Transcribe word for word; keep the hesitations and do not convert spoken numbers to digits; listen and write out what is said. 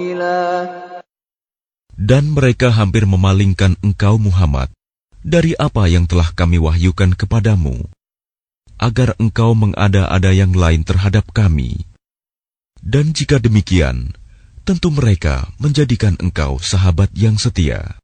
Dan mereka hampir memalingkan engkau Muhammad dari apa yang telah kami wahyukan kepadamu, agar engkau mengada-ada yang lain terhadap kami. Dan jika demikian, tentu mereka menjadikan engkau sahabat yang setia.